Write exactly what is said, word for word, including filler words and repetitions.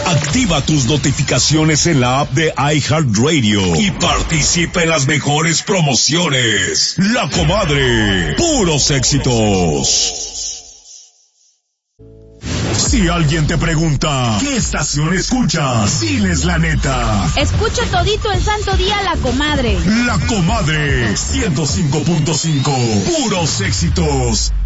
Activa tus notificaciones en la app de iHeartRadio y participa en las mejores promociones. La Comadre, puros éxitos. Si alguien te pregunta, ¿qué estación escuchas? Diles la neta. Escucho todito el santo día La Comadre. La Comadre, ciento cinco punto cinco, puros éxitos.